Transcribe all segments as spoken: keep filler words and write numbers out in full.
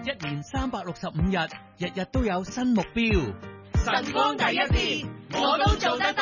一年三百六十五日，日日都有新目標。 晨光第一線，我都做得到。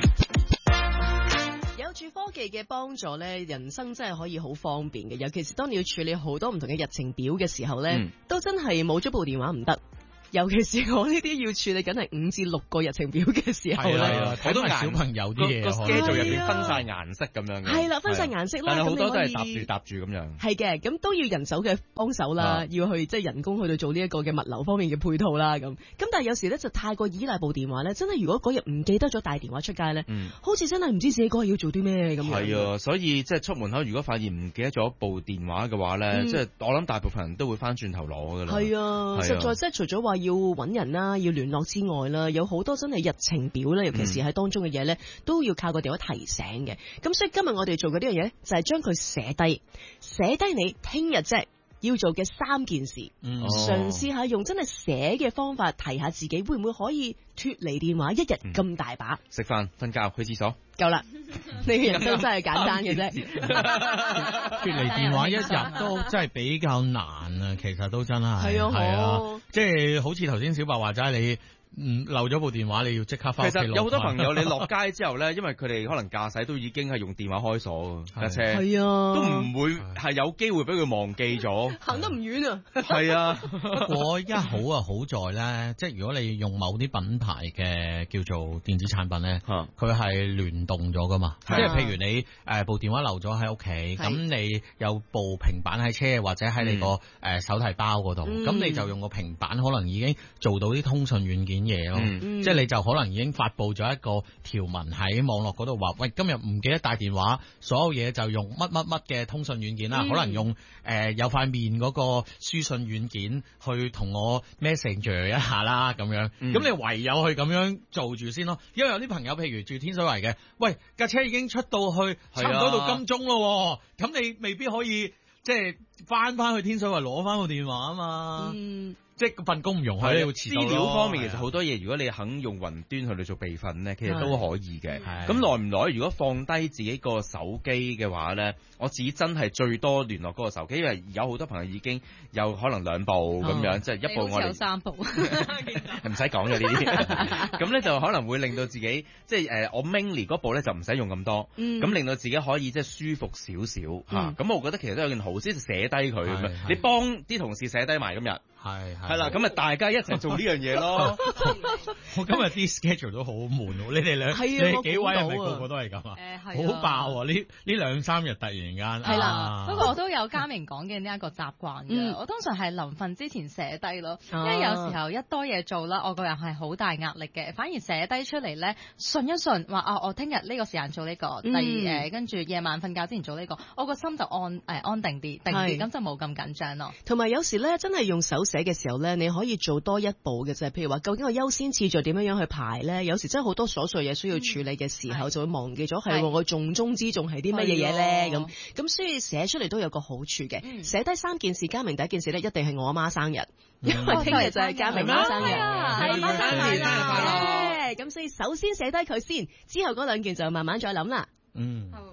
有住科技嘅幫助咧，人生真係可以好方便嘅。尤其是當你要處理好多唔同嘅日程表嘅時候咧，嗯、都真係冇咗部電話唔得。尤其是我呢啲要處理緊係五至六個日程表嘅時候咧， 好多小朋友啲嘢個 schedule 入邊分晒顏色咁樣嘅， 係啦，分晒顏色啦， 但係好多都係搭住搭住咁樣。 係嘅，咁都要人手嘅幫手啦，啊、要去即係、就是、人工去到做呢一個嘅物流方面嘅配套啦，咁咁但係有時咧就太過依賴部電話咧，真係如果嗰日唔記得咗帶電話出街咧，嗯、好似真係唔知自己嗰日要做啲咩咁樣。 係啊，所以即係出門口如果發現唔記得咗部電話嘅話咧，嗯、即係我諗大部分人都會翻轉頭攞噶啦。係啊，實在即係除咗話要揾人啦。要聯絡之外啦，有好多真係日程表咧，尤其是喺當中嘅嘢咧，都要靠個電話提醒嘅。咁所以今日我哋做嘅呢樣嘢咧，就係將佢寫低，寫低你聽日啫要做嘅三件事，嗯、嘗試下用真係寫嘅方法提下自己，會唔會可以脫離電話一日咁大把？ 食飯、瞓覺、去廁所， 夠啦！你嘅人生真係簡單嘅啫。 脫離電話一日都真係比較難啊，其實都真係係啊，係啊，即係好似頭先小白話齋你。嗯，漏咗部電話你要即刻翻屋企攞。其實有好多朋友你落街之後咧，因為佢哋可能駕駛都已經係用電話開鎖架車，係啊，都唔會係有機會俾佢忘記咗。 行得唔遠啊。 係啊， 不過一好啊好在咧，即係如果你用某啲品牌嘅叫做電子產品咧，佢係聯動咗噶嘛。即係譬如你誒部電話漏咗喺屋企，咁你有部平板喺車或者喺你個誒手提包嗰度，咁你就用個平板可能已經做到啲通訊軟件嘢咯，嗯、即係你就可能已經發佈咗一個條文喺網絡嗰度話，喂，今日唔記得帶電話，所有嘢就用乜乜乜嘅通訊軟件啦，嗯、可能用誒、呃、有塊面嗰個書信軟件去同我 Messenger 一下啦，咁樣，咁、嗯、你唯有去咁樣做住先咯。因為有啲朋友譬如住天水圍嘅，喂，架車已經出到去差唔多到金鐘咯，咁、啊、你未必可以即係翻翻去天水圍攞翻個電話啊嘛。嗯即係份工唔容許，要資料方面其實好多嘢，如果你肯用雲端去嚟做備份咧，其實都可以嘅。咁耐唔耐？如果放低自己個手機嘅話咧，我自己真係最多聯絡嗰個手機，因為有好多朋友已經有可能兩部咁樣，即係一部我哋有三部，唔使講嘅呢啲。咁咧就可能會令到自己即係誒，我 mainly 嗰部咧就唔使用咁多，咁令到自己可以即係舒服少少嚇。咁我覺得其實都有件好事，寫低佢咁樣，你幫啲同事寫低埋今日。係係啦，咁咪大家一齊做呢樣嘢咯。 我今日啲 schedule 都好悶，你哋兩你哋幾位係咪個個都係咁啊？誒係好爆啊！呢呢兩三日突然間係啦。不過我都有嘉明講嘅呢一個習慣嘅，我通常係臨瞓之前寫低咯，因為有時候一多嘢做啦，我個人係好大壓力嘅，反而寫低出嚟咧，順一順話啊，我聽日呢個時間做呢個，第二誒跟住夜晚瞓覺之前做呢個，我個心就安誒安定啲，定啲，咁就冇咁緊張咯。 同埋有時咧，真係用手寫嘅時候咧，你可以做多一步嘅啫。譬如話，究竟個優先次序點樣樣去排咧？有時真係好多瑣碎嘢需要處理嘅時候，嗯、就會忘記咗係我重中之重係啲乜嘢嘢咧。咁咁的，所以寫出嚟都有個好處嘅。寫低、嗯、三件事，嘉明第一件事咧，一定係我阿媽生日，嗯、因為聽日就係嘉明媽生日，係媽生日啦。咁所以首先寫低佢先，之後嗰兩件就慢慢再諗啦。嗯。